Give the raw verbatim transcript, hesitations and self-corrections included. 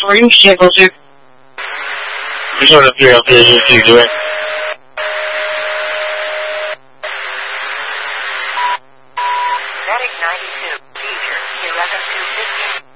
for you, stand closer. Just want to figure out what you're doing. Medic ninety-two, feature eleven two fifteen.